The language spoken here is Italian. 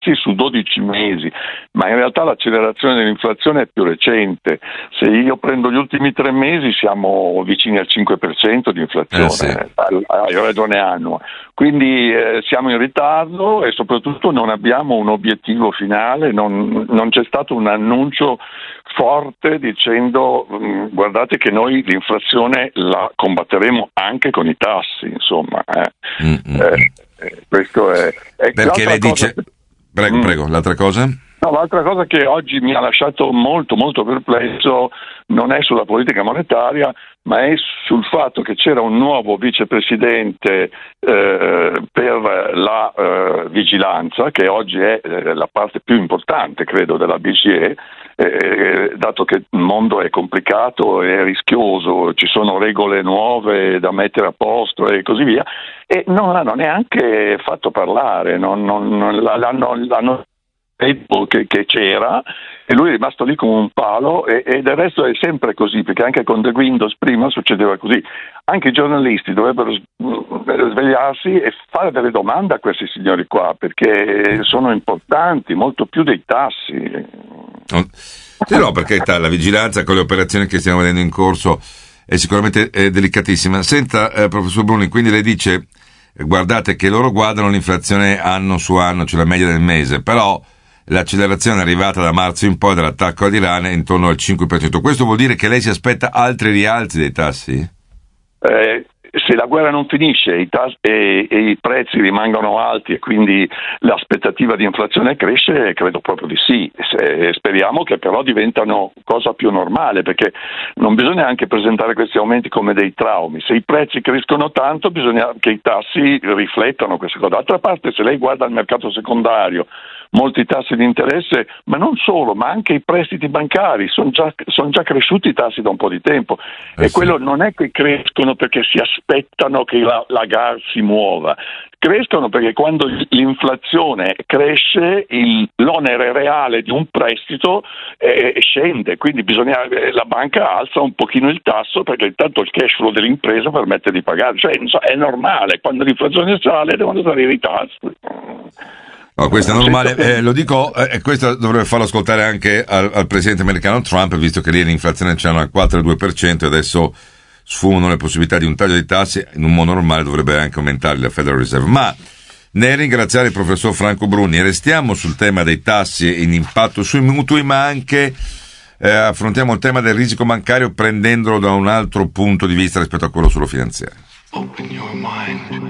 tassi su 12 mesi, ma in realtà l'accelerazione dell'inflazione è più recente. Se io prendo gli ultimi 3 mesi siamo vicini al 5% di inflazione, sì. Hai ragione annua. Quindi siamo in ritardo e soprattutto non abbiamo un obiettivo finale, non c'è stato un annuncio forte dicendo guardate che noi l'inflazione la combatteremo anche con i tassi, insomma. Questo è perché lei dice... Prego, l'altra cosa? No, l'altra cosa che oggi mi ha lasciato molto molto perplesso non è sulla politica monetaria, ma è sul fatto che c'era un nuovo vicepresidente per la vigilanza, che oggi è la parte più importante, credo, della BCE, dato che il mondo è complicato e rischioso, ci sono regole nuove da mettere a posto e così via, e non l'hanno neanche fatto parlare, l'hanno che c'era, e lui è rimasto lì come un palo, e del resto è sempre così, perché anche con The Windows prima succedeva così. Anche i giornalisti dovrebbero svegliarsi e fare delle domande a questi signori qua, perché sono importanti, molto più dei tassi. Sì, no, perché la vigilanza con le operazioni che stiamo vedendo in corso è sicuramente delicatissima. Senta, professor Bruni, quindi lei dice guardate che loro guardano l'inflazione anno su anno, cioè la media del mese, però l'accelerazione è arrivata da marzo in poi dall'attacco all'Iran è intorno al 5%. Questo vuol dire che lei si aspetta altri rialzi dei tassi? Se la guerra non finisce e i prezzi rimangono alti e quindi l'aspettativa di inflazione cresce, credo proprio di sì. Speriamo che però diventano cosa più normale, perché non bisogna anche presentare questi aumenti come dei traumi. Se i prezzi crescono tanto bisogna che i tassi riflettano queste cose. D'altra parte, se lei guarda il mercato secondario, molti tassi di interesse, ma non solo, ma anche i prestiti bancari sono già cresciuti i tassi da un po' di tempo, e quello non è che crescono perché si aspettano che la Lagarde si muova, crescono perché quando l'inflazione cresce l'onere reale di un prestito scende, quindi la banca alza un pochino il tasso perché intanto il cash flow dell'impresa permette di pagare, cioè è normale, quando l'inflazione sale devono salire i tassi. No, questo è normale, lo dico, e questo dovrebbe farlo ascoltare anche al presidente americano Trump, visto che lì l'inflazione c'erano al 4,2% e adesso sfumano le possibilità di un taglio dei tassi. In un modo normale dovrebbe anche aumentare la Federal Reserve. Ma nel ringraziare il professor Franco Bruni, restiamo sul tema dei tassi e l'impatto sui mutui, ma anche affrontiamo il tema del risico bancario prendendolo da un altro punto di vista rispetto a quello solo finanziario.